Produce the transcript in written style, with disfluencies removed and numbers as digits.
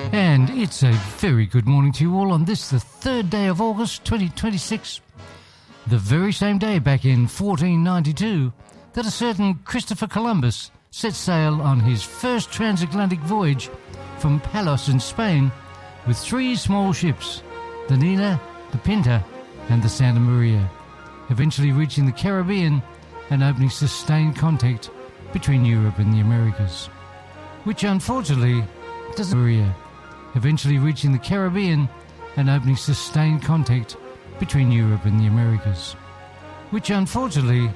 And it's a very good morning to you all on this, the 3rd day of August 2026, the very same day back in 1492 that a certain Christopher Columbus set sail on his first transatlantic voyage from Palos in Spain with 3 small ships, the Nina, the Pinta and the Santa Maria, eventually reaching the Caribbean and opening sustained contact between Europe and the Americas, which unfortunately doesn't eventually reaching the Caribbean and opening sustained contact between Europe and the Americas, which unfortunately